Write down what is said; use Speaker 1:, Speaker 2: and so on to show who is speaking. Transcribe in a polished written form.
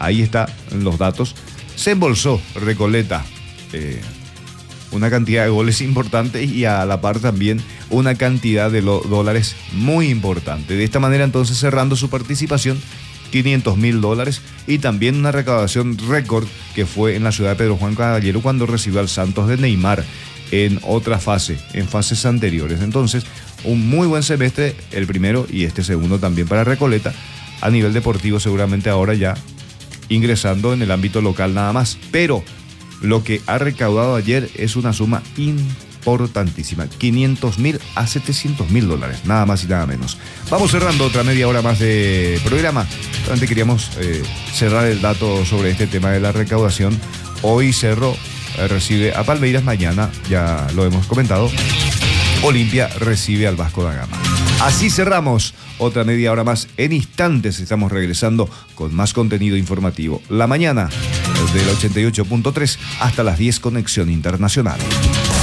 Speaker 1: Ahí están los datos. Se embolsó Recoleta una cantidad de goles importantes y a la par también una cantidad de dólares muy importante. De esta manera entonces cerrando su participación, $500.000 y también una recaudación récord que fue en la ciudad de Pedro Juan Caballero cuando recibió al Santos de Neymar en otra fase, en fases anteriores. Entonces, un muy buen semestre el primero y este segundo también para Recoleta. A nivel deportivo seguramente ahora ya ingresando en el ámbito local nada más. Pero lo que ha recaudado ayer es una suma importantísima. $500.000 a $700.000, nada más y nada menos. Vamos cerrando otra media hora más de programa. Solamente queríamos cerrar el dato sobre este tema de la recaudación. Hoy Cerro recibe a Palmeiras, mañana, ya lo hemos comentado, Olimpia recibe al Vasco da Gama. Así cerramos otra media hora más. En instantes estamos regresando con más contenido informativo. La mañana del 88.3 hasta las 10, Conexión Internacional.